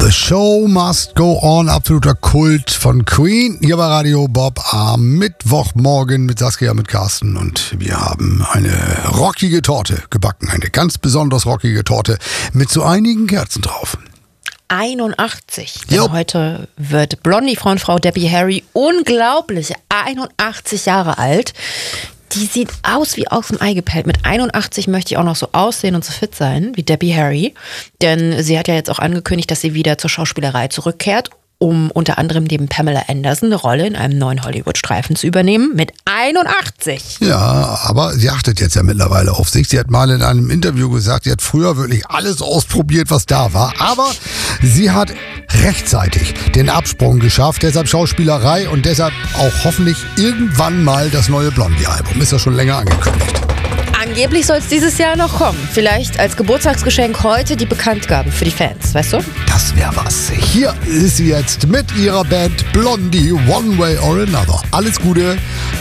The Show Must Go On, absoluter Kult von Queen. Hier bei Radio Bob am Mittwochmorgen mit Saskia, mit Carsten. Und wir haben eine rockige Torte gebacken. Eine ganz besonders rockige Torte mit so einigen Kerzen drauf. 81. Denn heute wird Blondie Frauenfrau Debbie Harry unglaubliche 81 Jahre alt. Die sieht aus wie aus dem Ei gepellt. Mit 81 möchte ich auch noch so aussehen und so fit sein wie Debbie Harry. Denn sie hat ja jetzt auch angekündigt, dass sie wieder zur Schauspielerei zurückkehrt, um unter anderem neben Pamela Anderson eine Rolle in einem neuen Hollywood-Streifen zu übernehmen. Mit 81. Ja, aber sie achtet jetzt ja mittlerweile auf sich. Sie hat mal in einem Interview gesagt, sie hat früher wirklich alles ausprobiert, was da war. Aber sie hat rechtzeitig den Absprung geschafft. Deshalb Schauspielerei und deshalb auch hoffentlich irgendwann mal das neue Blondie-Album. Ist ja schon länger angekündigt. Angeblich soll es dieses Jahr noch kommen. Vielleicht als Geburtstagsgeschenk heute die Bekanntgaben für die Fans, weißt du? Das wäre was. Hier ist sie jetzt mit ihrer Band Blondie, One Way or Another. Alles Gute